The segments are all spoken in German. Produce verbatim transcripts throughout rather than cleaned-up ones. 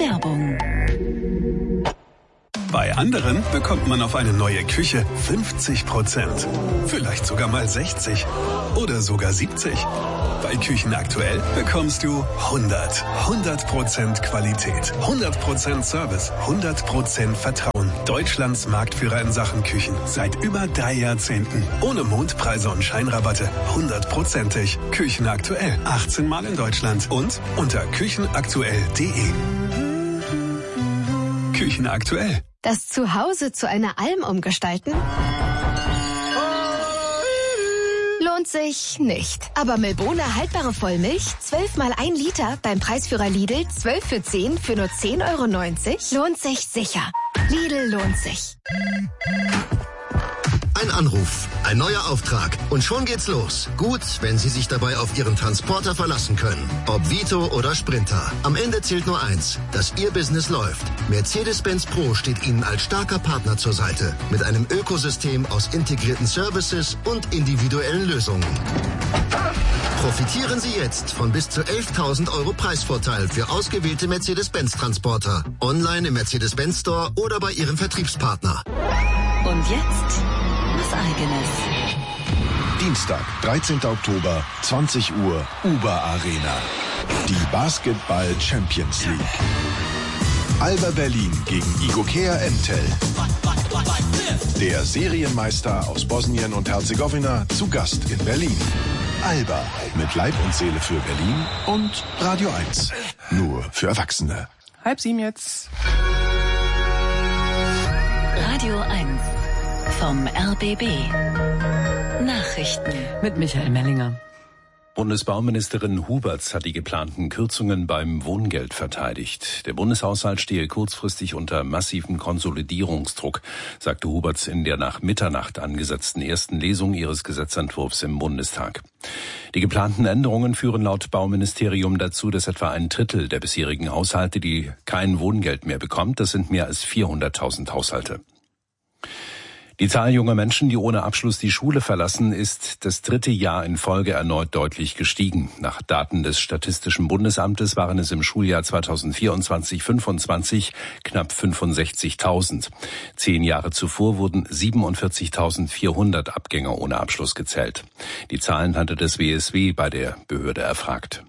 Werbung. Bei anderen bekommt man auf eine neue Küche fünfzig Prozent. Vielleicht sogar mal sechzig oder sogar siebzig. Bei Küchen aktuell bekommst du hundert. hundert Prozent Qualität, hundert Prozent Service, hundert Prozent Vertrauen. Deutschlands Marktführer in Sachen Küchen seit über drei Jahrzehnten. Ohne Mondpreise und Scheinrabatte. hundertprozentig. Küchen aktuell. achtzehn Mal in Deutschland und unter küchenaktuell punkt de. Küchen aktuell. Das Zuhause zu einer Alm umgestalten? Lohnt sich nicht. Aber Milbona haltbare Vollmilch, zwölf mal ein Liter, beim Preisführer Lidl, zwölf für zehn für nur zehn Euro neunzig, lohnt sich sicher. Lidl lohnt sich. Ein Anruf, ein neuer Auftrag und schon geht's los. Gut, wenn Sie sich dabei auf Ihren Transporter verlassen können. Ob Vito oder Sprinter. Am Ende zählt nur eins, dass Ihr Business läuft. Mercedes-Benz Pro steht Ihnen als starker Partner zur Seite. Mit einem Ökosystem aus integrierten Services und individuellen Lösungen. Profitieren Sie jetzt von bis zu elftausend Euro Preisvorteil für ausgewählte Mercedes-Benz-Transporter. Online im Mercedes-Benz Store oder bei Ihrem Vertriebspartner. Und jetzt was Eigenes. Dienstag, dreizehnten Oktober, zwanzig Uhr, Uber Arena. Die Basketball Champions League. Alba Berlin gegen Igokea Entel. Der Serienmeister aus Bosnien und Herzegowina zu Gast in Berlin. Alba mit Leib und Seele für Berlin und Radio eins. Nur für Erwachsene. Halb sieben jetzt. Radio eins vom R B B. Nachrichten mit Michael Mellinger. Bundesbauministerin Huberts hat die geplanten Kürzungen beim Wohngeld verteidigt. Der Bundeshaushalt stehe kurzfristig unter massivem Konsolidierungsdruck, sagte Huberts in der nach Mitternacht angesetzten ersten Lesung ihres Gesetzentwurfs im Bundestag. Die geplanten Änderungen führen laut Bauministerium dazu, dass etwa ein Drittel der bisherigen Haushalte, die kein Wohngeld mehr bekommt, das sind mehr als vierhunderttausend Haushalte. Die Zahl junger Menschen, die ohne Abschluss die Schule verlassen, ist das dritte Jahr in Folge erneut deutlich gestiegen. Nach Daten des Statistischen Bundesamtes waren es im Schuljahr zweitausendvierundzwanzig fünfundzwanzig knapp fünfundsechzigtausend. Zehn Jahre zuvor wurden siebenundvierzigtausendvierhundert Abgänger ohne Abschluss gezählt. Die Zahlen hatte das W S W bei der Behörde erfragt.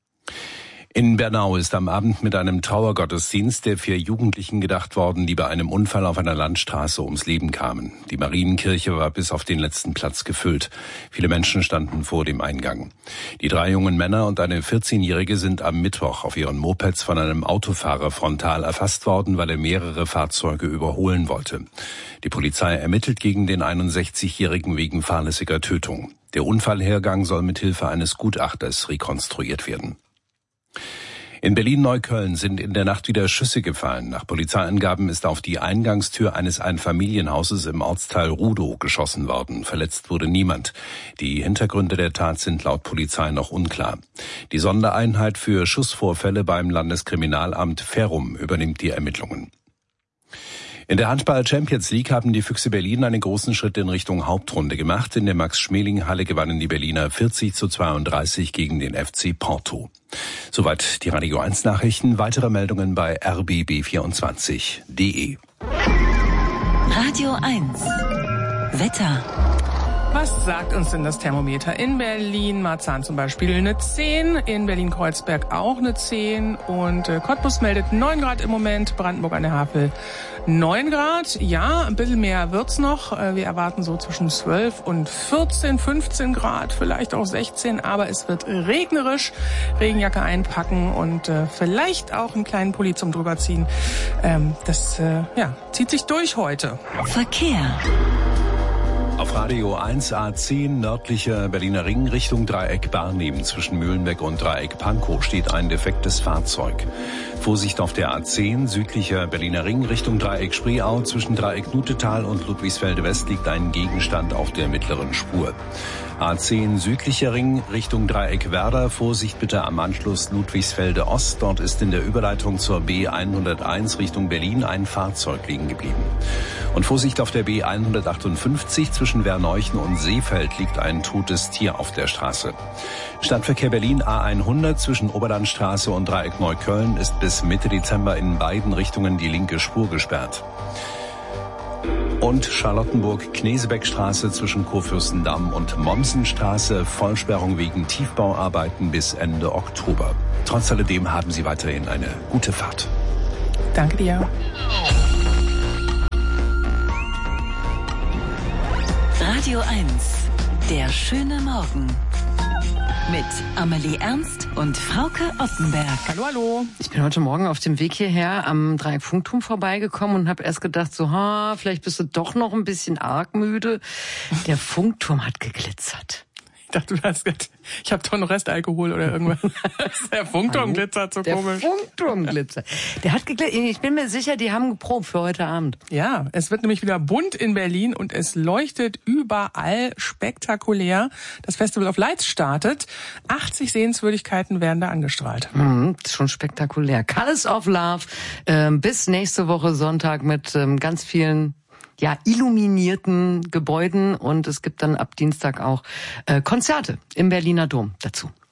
In Bernau ist am Abend mit einem Trauergottesdienst der vier Jugendlichen gedacht worden, die bei einem Unfall auf einer Landstraße ums Leben kamen. Die Marienkirche war bis auf den letzten Platz gefüllt. Viele Menschen standen vor dem Eingang. Die drei jungen Männer und eine vierzehnjährige sind am Mittwoch auf ihren Mopeds von einem Autofahrer frontal erfasst worden, weil er mehrere Fahrzeuge überholen wollte. Die Polizei ermittelt gegen den einundsechzigjährigen wegen fahrlässiger Tötung. Der Unfallhergang soll mit Hilfe eines Gutachters rekonstruiert werden. In Berlin-Neukölln sind in der Nacht wieder Schüsse gefallen. Nach Polizeiangaben ist auf die Eingangstür eines Einfamilienhauses im Ortsteil Rudow geschossen worden. Verletzt wurde niemand. Die Hintergründe der Tat sind laut Polizei noch unklar. Die Sondereinheit für Schussvorfälle beim Landeskriminalamt Ferrum übernimmt die Ermittlungen. In der Handball-Champions League haben die Füchse Berlin einen großen Schritt in Richtung Hauptrunde gemacht. In der Max-Schmeling-Halle gewannen die Berliner vierzig zu zweiunddreißig gegen den F C Porto. Soweit die Radio eins Nachrichten. Weitere Meldungen bei r b b vierundzwanzig punkt de. Radio eins Wetter. Was sagt uns denn das Thermometer? In Berlin-Marzahn zum Beispiel eine zehn, in Berlin-Kreuzberg auch eine zehn und äh, Cottbus meldet neun Grad im Moment, Brandenburg an der Havel neun Grad. Ja, ein bisschen mehr wird's noch. Äh, wir erwarten so zwischen zwölf und vierzehn, fünfzehn Grad, vielleicht auch sechzehn, aber es wird regnerisch. Regenjacke einpacken und äh, vielleicht auch einen kleinen Pulli zum drüberziehen. Ähm, das äh, ja, zieht sich durch heute. Verkehr. Auf Radio eins A zehn nördlicher Berliner Ring Richtung Dreieck Barnim zwischen Mühlenbeck und Dreieck Pankow steht ein defektes Fahrzeug. Vorsicht auf der A zehn südlicher Berliner Ring Richtung Dreieck Spreeau zwischen Dreieck Nutetal und Ludwigsfelde West liegt ein Gegenstand auf der mittleren Spur. A zehn südlicher Ring Richtung Dreieck Werder. Vorsicht bitte am Anschluss Ludwigsfelde Ost. Dort ist in der Überleitung zur B hunderteins Richtung Berlin ein Fahrzeug liegen geblieben. Und Vorsicht auf der B hundertachtundfünfzig zwischen Werneuchen und Seefeld liegt ein totes Tier auf der Straße. Stadtverkehr Berlin A hundert zwischen Oberlandstraße und Dreieck Neukölln ist bis bis Mitte Dezember in beiden Richtungen die linke Spur gesperrt. Und Charlottenburg-Knesebeckstraße zwischen Kurfürstendamm und Mommsenstraße, Vollsperrung wegen Tiefbauarbeiten bis Ende Oktober. Trotz alledem haben Sie weiterhin eine gute Fahrt. Danke dir. Radio eins, der schöne Morgen. Mit Amelie Ernst und Frauke Oppenberg. Hallo, hallo. Ich bin heute Morgen auf dem Weg hierher am Dreieck Funkturm vorbeigekommen und habe erst gedacht, so, ha, vielleicht bist du doch noch ein bisschen arg müde. Der Funkturm hat geglitzert. Ich dachte, du hast gesagt, ich habe doch noch Restalkohol oder irgendwas. Der Funkturm glitzert so Der komisch. Der Funkturm glitzert. Der hat geglitzert. Ich bin mir sicher, die haben geprobt für heute Abend. Ja, es wird nämlich wieder bunt in Berlin und es leuchtet überall spektakulär. Das Festival of Lights startet. achtzig Sehenswürdigkeiten werden da angestrahlt. Mhm, schon spektakulär. Colors of Love äh, bis nächste Woche Sonntag mit ähm, ganz vielen ja, illuminierten Gebäuden und es gibt dann ab Dienstag auch äh, Konzerte im Berliner Dom dazu.